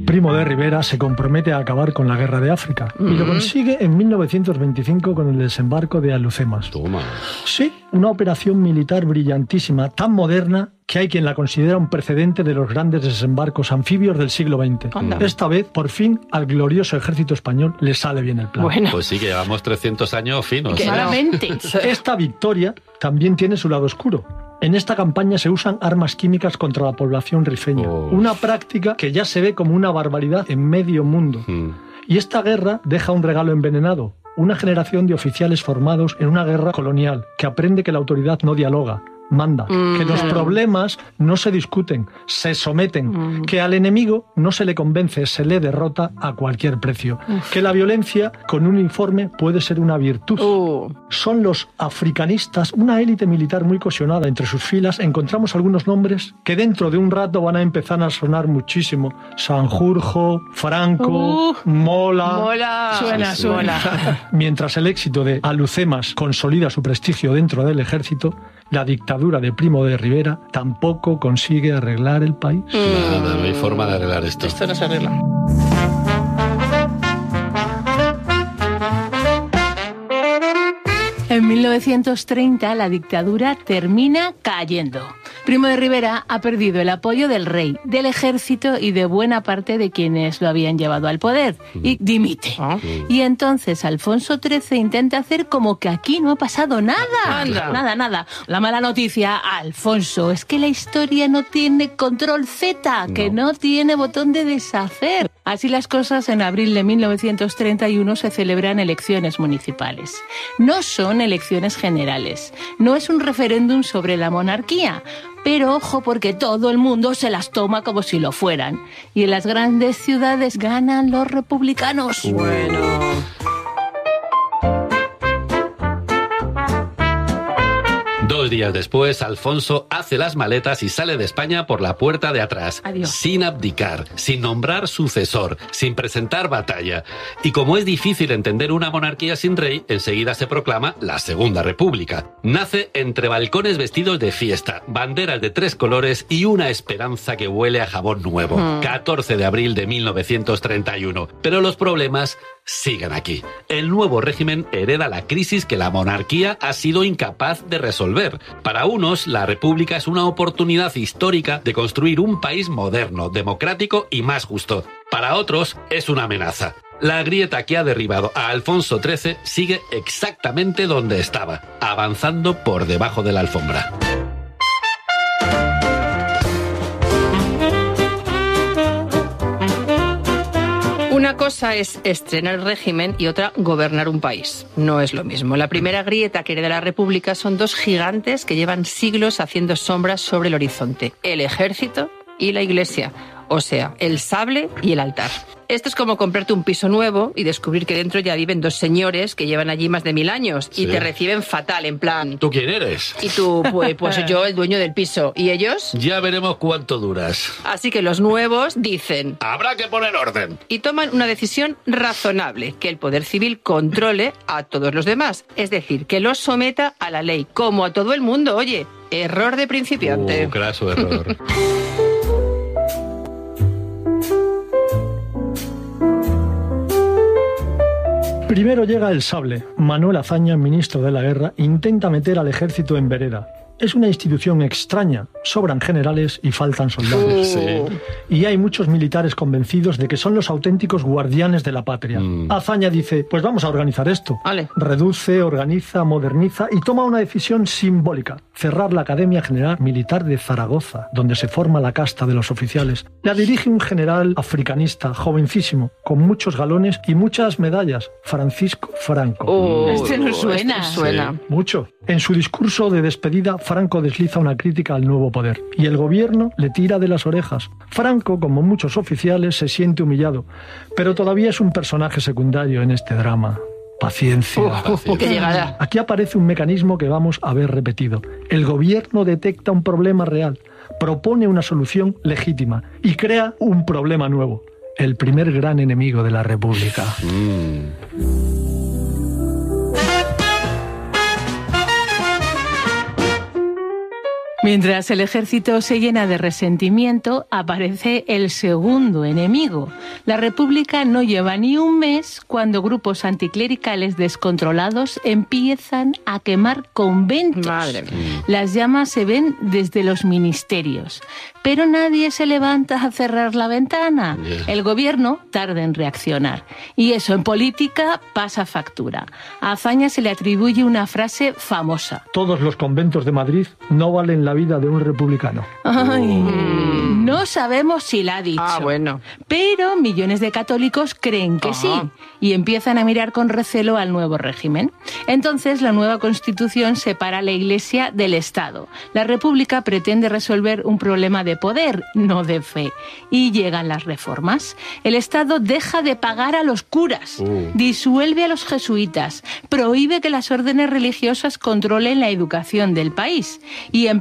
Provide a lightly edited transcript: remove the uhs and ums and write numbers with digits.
Primo de Rivera se compromete a acabar con la guerra de África y lo consigue en 1925 con el desembarco de Alhucemas. Toma. Sí, una operación militar brillantísima, tan moderna que hay quien la considera un precedente de los grandes desembarcos anfibios del siglo XX. Esta vez, por fin, al glorioso ejército español le sale bien el plan. Bueno. Pues sí, que llevamos 300 años finos. Claramente. Esta victoria también tiene su lado oscuro. En esta campaña se usan armas químicas contra la población rifeña, una práctica que ya se ve como una barbaridad en medio mundo. Y esta guerra deja un regalo envenenado, una generación de oficiales formados en una guerra colonial, que aprende que la autoridad no dialoga, manda, que los problemas no se discuten, se someten, que al enemigo no se le convence, se le derrota a cualquier precio, que la violencia con un uniforme puede ser una virtud. Son los africanistas, una élite militar muy cohesionada. Entre sus filas encontramos algunos nombres que dentro de un rato van a empezar a sonar muchísimo: Sanjurjo, Franco, Mola. Suena. Mientras el éxito de Alhucemas consolida su prestigio dentro del ejército, la dictadura de Primo de Rivera tampoco consigue arreglar el país. No hay forma de arreglar esto. Esto no se arregla. En 1930 la dictadura termina cayendo. Primo de Rivera ha perdido el apoyo del rey, del ejército y de buena parte de quienes lo habían llevado al poder, y dimite. Y entonces Alfonso XIII intenta hacer como que aquí no ha pasado nada. Nada. La mala noticia, Alfonso, es que la historia no tiene control Z, que no tiene botón de deshacer. Así las cosas, en abril de 1931 se celebran elecciones municipales. No son elecciones generales, no es un referéndum sobre la monarquía, pero ojo, porque todo el mundo se las toma como si lo fueran. Y en las grandes ciudades ganan los republicanos. Bueno. 2 días después, Alfonso hace las maletas y sale de España por la puerta de atrás. Adiós. Sin abdicar, sin nombrar sucesor, sin presentar batalla. Y como es difícil entender una monarquía sin rey, enseguida se proclama la Segunda República. Nace entre balcones vestidos de fiesta, banderas de 3 colores y una esperanza que huele a jabón nuevo. 14 de abril de 1931. Pero los problemas siguen aquí. El nuevo régimen hereda la crisis que la monarquía ha sido incapaz de resolver. Para unos, la república es una oportunidad histórica de construir un país moderno, democrático y más justo. Para otros, es una amenaza. La grieta que ha derribado a Alfonso XIII sigue exactamente donde estaba, avanzando por debajo de la alfombra. Una cosa es estrenar el régimen y otra gobernar un país. No es lo mismo. La primera grieta que hereda la República son 2 gigantes que llevan siglos haciendo sombras sobre el horizonte: el ejército y la iglesia. O sea, el sable y el altar. Esto es como comprarte un piso nuevo y descubrir que dentro ya viven 2 señores que llevan allí más de 1000 años y te reciben fatal, en plan... ¿Tú quién eres? Y tú, pues yo, el dueño del piso. ¿Y ellos? Ya veremos cuánto duras. Así que los nuevos dicen... Habrá que poner orden. Y toman una decisión razonable: que el poder civil controle a todos los demás. Es decir, que los someta a la ley, como a todo el mundo. Oye, error de principiante. Craso error. Primero llega el sable. Manuel Azaña, ministro de la Guerra, intenta meter al ejército en vereda. Es una institución extraña, sobran generales y faltan soldados. Y hay muchos militares convencidos de que son los auténticos guardianes de la patria. Azaña dice, pues vamos a organizar esto. Vale. Reduce, organiza, moderniza y toma una decisión simbólica: cerrar la Academia General Militar de Zaragoza, donde se forma la casta de los oficiales. La dirige un general africanista, jovencísimo, con muchos galones y muchas medallas: Francisco Franco. Este no suena. Mucho. En su discurso de despedida, Franco desliza una crítica al nuevo poder y el gobierno le tira de las orejas. Franco, como muchos oficiales, se siente humillado, pero todavía es un personaje secundario en este drama. Paciencia. Que llegará. Aquí aparece un mecanismo que vamos a ver repetido. El gobierno detecta un problema real, propone una solución legítima y crea un problema nuevo: el primer gran enemigo de la República. Mientras el ejército se llena de resentimiento, aparece el segundo enemigo. La República no lleva ni un mes cuando grupos anticlericales descontrolados empiezan a quemar conventos. Madre mía. Las llamas se ven desde los ministerios, pero nadie se levanta a cerrar la ventana. El gobierno tarda en reaccionar. Y eso en política pasa factura. A Azaña se le atribuye una frase famosa. Todos los conventos de Madrid no valen la vida de un republicano. Ay, no sabemos si la ha dicho. Bueno. Pero millones de católicos creen que sí y empiezan a mirar con recelo al nuevo régimen. Entonces, la nueva Constitución separa la Iglesia del Estado. La República pretende resolver un problema de poder, no de fe. Y llegan las reformas. El Estado deja de pagar a los curas, disuelve a los jesuitas, prohíbe que las órdenes religiosas controlen la educación del país y